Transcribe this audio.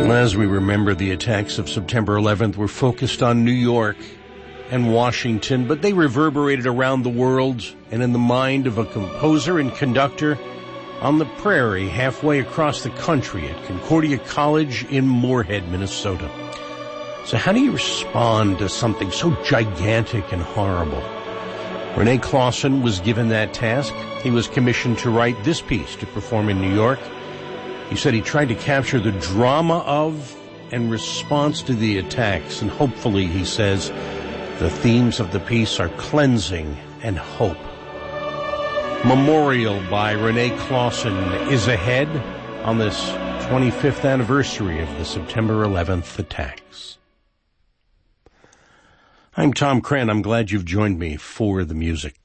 As we remember, the attacks of September 11th were focused on New York and Washington, but they reverberated around the world and in the mind of a composer and conductor on the prairie halfway across the country at Concordia College in Moorhead, Minnesota. So how do you respond to something so gigantic and horrible? Rene Clausen was given that task. He was commissioned to write this piece to perform in New York. He said he tried to capture the drama of and response to the attacks, and hopefully, he says, the themes of the piece are cleansing and hope. Memorial by Rene Clausen is ahead on this 25th anniversary of the September 11th attacks. I'm Tom Cran. I'm glad you've joined me for the music.